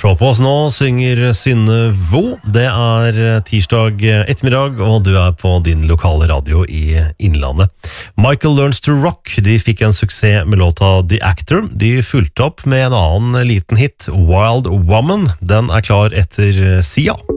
Se på oss nå, synger Synne Vo. Det tirsdag ettermiddag, og du på din lokale radio i Innlandet. Michael Learns to Rock, de fikk en suksess med låta The Actor. De fulgte opp med en annen liten hit, Wild Woman. Den klar etter Sia.